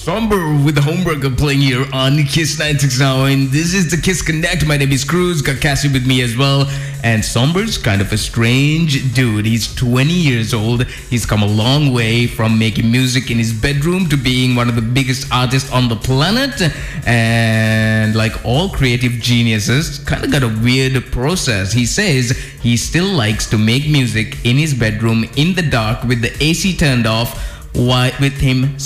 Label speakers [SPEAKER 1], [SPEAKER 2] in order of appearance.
[SPEAKER 1] Somber with the Homeburger playing here on Kiss 969. This is the Kiss Connect. My name is Cruz. Got Cassie with me as well. And Somber's kind of a strange dude. He's 20 years old. He's come a long way from making music in his bedroom to being one of the biggest artists on the planet. And like all creative geniuses, kind of got a weird process. He says he still likes to make music in his bedroom in the dark with the AC turned off, with him